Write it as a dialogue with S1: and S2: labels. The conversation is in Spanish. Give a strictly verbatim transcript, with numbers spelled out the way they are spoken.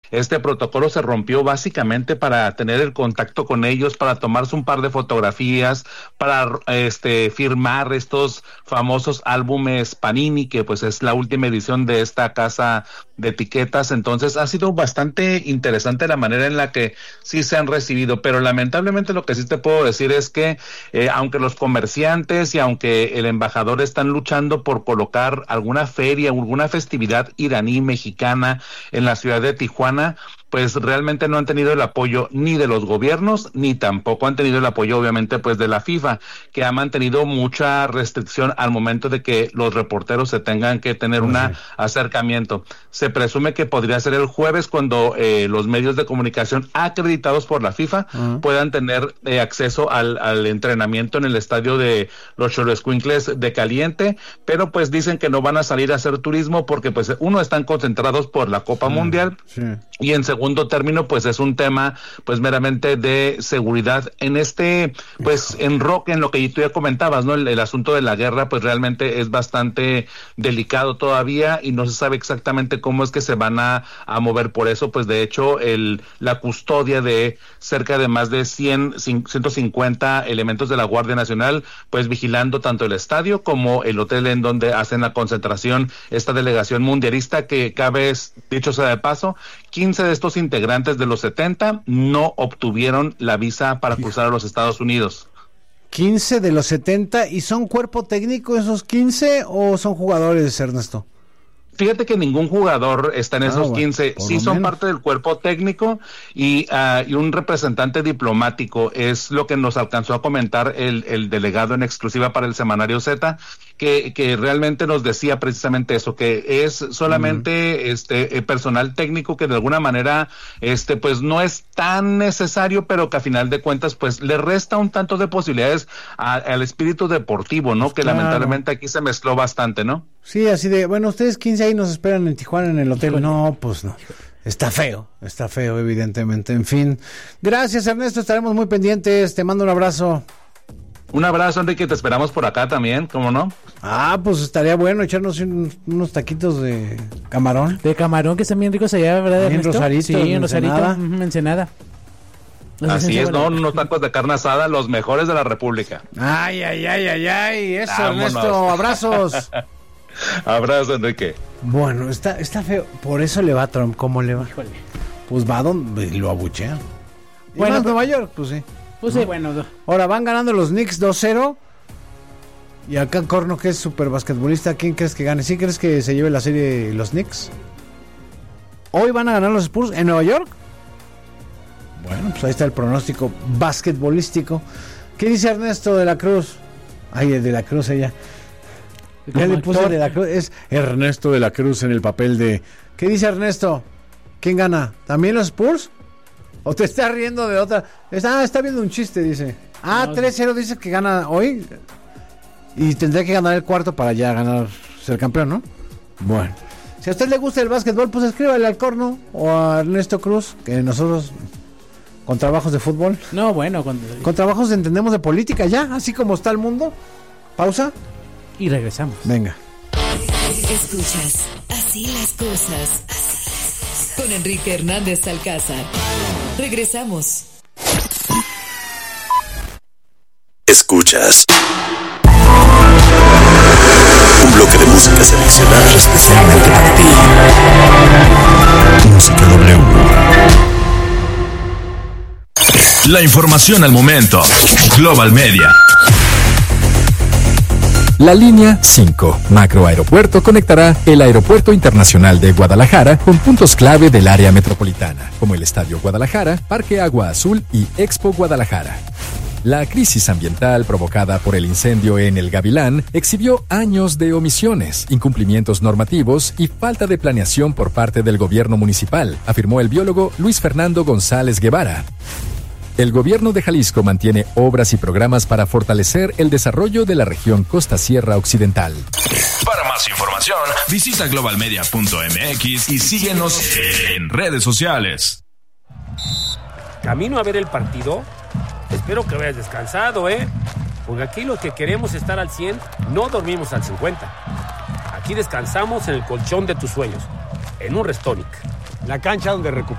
S1: este protocolo se rompió básicamente para tener el contacto con ellos, para tomarse un par de fotografías, para este firmar estos famosos álbumes Panini, que pues es la última edición de esta casa de etiquetas. Entonces ha sido bastante interesante la manera en la que sí se han recibido, pero lamentablemente lo que sí te puedo decir es que eh, aunque los comerciantes y aunque el embajador están luchando por colocar alguna feria, alguna festividad iraní mexicana en la ciudad de Tijuana, pues realmente no han tenido el apoyo ni de los gobiernos, ni tampoco han tenido el apoyo, obviamente, pues de la FIFA, que ha mantenido mucha restricción al momento de que los reporteros se tengan que tener un uh-huh. acercamiento. Se presume que podría ser el jueves cuando eh, los medios de comunicación acreditados por la FIFA uh-huh. puedan tener eh, acceso al, al entrenamiento en el estadio de los Xoloescuincles de Caliente, pero pues dicen que no van a salir a hacer turismo porque pues uno, están concentrados por la Copa uh-huh. Mundial sí. y en segundo segundo término, pues es un tema pues meramente de seguridad en este pues enroque en lo que tú ya comentabas, ¿no? El, el asunto de la guerra pues realmente es bastante delicado todavía y no se sabe exactamente cómo es que se van a, a mover. Por eso pues de hecho el la custodia de cerca de más de cien, ciento cincuenta elementos de la Guardia Nacional pues vigilando tanto el estadio como el hotel en donde hacen la concentración esta delegación mundialista, que cabe dicho sea de paso, quince de estos integrantes de los setenta no obtuvieron la visa para cruzar a los Estados Unidos.
S2: quince de los setenta, ¿y son cuerpo técnico esos quince o son jugadores, Ernesto?
S1: Fíjate que ningún jugador está en
S2: ah,
S1: esos
S2: bueno,
S1: quince, sí son menos. parte del cuerpo técnico y, uh, y un representante diplomático, es lo que nos alcanzó a comentar el, el delegado en exclusiva para el Semanario Z, que, que realmente nos decía precisamente eso, que es solamente uh-huh. este eh, personal técnico que de alguna manera este pues no es tan necesario, pero que a final de cuentas pues le resta un tanto de posibilidades a, al espíritu deportivo, ¿no? Pues que claro. lamentablemente aquí se mezcló bastante, ¿no?
S2: Sí, así de, bueno, ustedes quince ahí nos esperan en Tijuana en el hotel. No, pues no. Está feo, está feo, evidentemente. En fin. Gracias, Ernesto, estaremos muy pendientes. Te mando un abrazo.
S1: Un abrazo, Enrique, te esperamos por acá también, ¿cómo no?
S2: Ah, pues estaría bueno echarnos un, unos taquitos de camarón.
S3: De camarón, que están bien ricos allá, ¿verdad, Ernesto?
S2: En Rosarito,
S3: sí, en Rosarito, en Ensenada.
S1: No Así es, no, unos tacos de carne asada, los mejores de la República.
S2: Ay, ay, ay, ay, ay, eso, Vámonos. Ernesto, abrazos.
S1: Abrazo, Enrique.
S2: Bueno, está, está feo, por eso le va a Trump, ¿cómo le va?
S3: Híjole.
S2: Pues va donde lo abuchean.
S3: Bueno,
S2: más Nueva York, pues sí.
S3: Pues
S2: ¿no?
S3: sí, bueno.
S2: Ahora van ganando los Knicks dos cero. Y acá Corno, que es súper basquetbolista, ¿quién crees que gane? ¿Sí crees que se lleve la serie los Knicks? ¿Hoy van a ganar los Spurs en Nueva York? Bueno, pues ahí está el pronóstico basquetbolístico. ¿Qué dice Ernesto de la Cruz? Ay, de la Cruz ella. ¿Qué le puse de la Cruz? Es Ernesto de la Cruz en el papel de... ¿Qué dice Ernesto? ¿Quién gana? ¿También los Spurs? ¿O te estás riendo de otra? Ah, está viendo un chiste, dice. Ah, no, tres cero dice que gana hoy. Y tendría que ganar el cuarto para ya ganar, ser campeón, ¿no? Bueno. Si a usted le gusta el básquetbol, pues escríbale al Corno o a Ernesto Cruz, que nosotros... ¿Con trabajos de fútbol?
S3: No, bueno. Con,
S2: con trabajos entendemos de política ya, así como está el mundo. Pausa.
S3: Y regresamos.
S2: Venga.
S4: Escuchas Así las cosas. Con Enrique Hernández Alcázar. Regresamos.
S5: Escuchas un bloque de música seleccionada especialmente para ti. Música W. La información al momento. Global Media.
S6: La línea cinco, Macroaeropuerto, conectará el Aeropuerto Internacional de Guadalajara con puntos clave del área metropolitana, como el Estadio Guadalajara, Parque Agua Azul y Expo Guadalajara. La crisis ambiental provocada por el incendio en El Gavilán exhibió años de omisiones, incumplimientos normativos y falta de planeación por parte del gobierno municipal, afirmó el biólogo Luis Fernando González Guevara. El gobierno de Jalisco mantiene obras y programas para fortalecer el desarrollo de la región Costa Sierra Occidental.
S5: Para más información, visita global media punto m x y síguenos en redes sociales.
S7: Camino a ver el partido. Espero que hayas descansado, ¿eh? Porque aquí los que queremos estar al cien no dormimos al cincuenta. Aquí descansamos en el colchón de tus sueños, en un Restonic.
S8: La cancha donde recuperamos